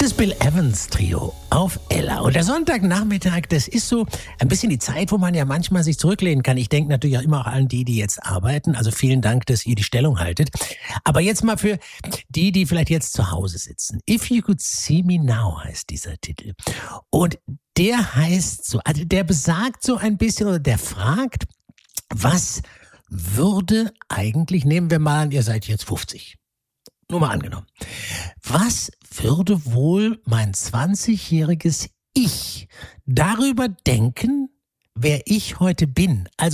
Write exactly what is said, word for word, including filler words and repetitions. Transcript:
Das Bill Evans Trio auf Ella. Und der Sonntagnachmittag, das ist so ein bisschen die Zeit, wo man ja manchmal sich zurücklehnen kann. Ich denke natürlich auch immer auch an die, die jetzt arbeiten. Also vielen Dank, dass ihr die Stellung haltet. Aber jetzt mal für die, die vielleicht jetzt zu Hause sitzen. If You Could See Me Now heißt dieser Titel. Und der heißt so, also der besagt so ein bisschen oder der fragt, was würde eigentlich, nehmen wir mal an, ihr seid jetzt fünfzig. Nur mal angenommen. Was würde wohl mein zwanzigjähriges Ich darüber denken, wer ich heute bin? Also